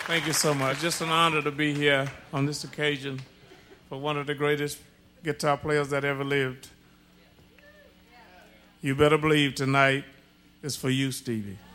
Thank you so much. Just an honor to be here on this occasion for one of the greatest guitar players that ever lived. You better believe tonight is for you, Stevie.